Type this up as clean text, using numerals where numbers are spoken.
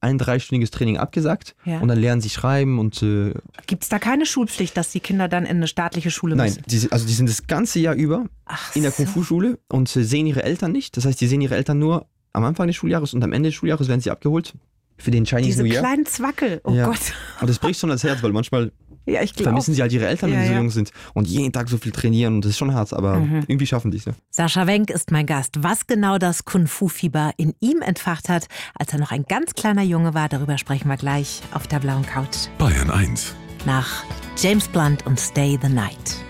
ein 3-stündiges Training abgesagt und dann lernen sie schreiben und... Gibt es da keine Schulpflicht, dass die Kinder dann in eine staatliche Schule müssen? Nein, die sind das ganze Jahr über in der Kung-Fu-Schule und sehen ihre Eltern nicht. Das heißt, die sehen ihre Eltern nur am Anfang des Schuljahres und am Ende des Schuljahres werden sie abgeholt für den Chinese New Year. Diese kleinen Zwackel, oh Gott. Und das bricht schon das Herz, weil manchmal vermissen sie halt ihre Eltern, wenn sie so jung sind und jeden Tag so viel trainieren und das ist schon hart, aber irgendwie schaffen die es. Ja. Sascha Wenk ist mein Gast. Was genau das Kung-Fu-Fieber in ihm entfacht hat, als er noch ein ganz kleiner Junge war, darüber sprechen wir gleich auf der blauen Couch. Bayern 1. Nach James Blunt und Stay the Night.